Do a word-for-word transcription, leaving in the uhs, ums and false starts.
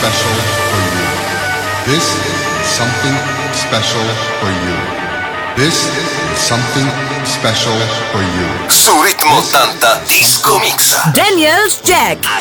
special for you. This is something special for you. This is something special for you. Su Ritmo ottanta Disco Mix. Daniel's Jack.